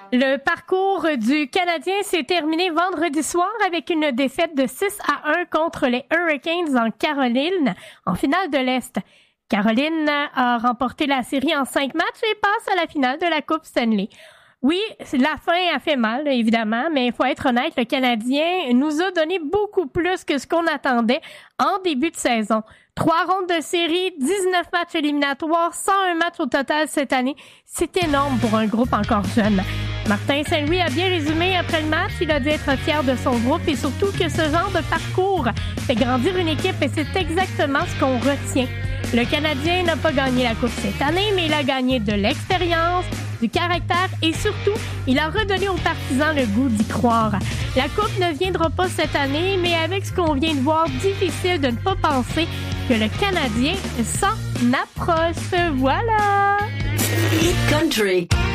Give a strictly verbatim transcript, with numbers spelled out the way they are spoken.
Le parcours du Canadien s'est terminé vendredi soir avec une défaite de six à un contre les Hurricanes en Caroline, en finale de l'Est. Caroline a remporté la série en cinq matchs et passe à la finale de la Coupe Stanley. Oui, la fin a fait mal, évidemment, mais il faut être honnête, le Canadien nous a donné beaucoup plus que ce qu'on attendait en début de saison. Trois rondes de série, dix-neuf matchs éliminatoires, cent un matchs au total cette année. C'est énorme pour un groupe encore jeune. Martin Saint-Louis a bien résumé après le match. Il a dit être fier de son groupe et surtout que ce genre de parcours fait grandir une équipe et c'est exactement ce qu'on retient. Le Canadien n'a pas gagné la Coupe cette année, mais il a gagné de l'expérience, du caractère et surtout, il a redonné aux partisans le goût d'y croire. La Coupe ne viendra pas cette année, mais avec ce qu'on vient de voir, difficile de ne pas penser que le Canadien s'en approche. Voilà! Hit Country.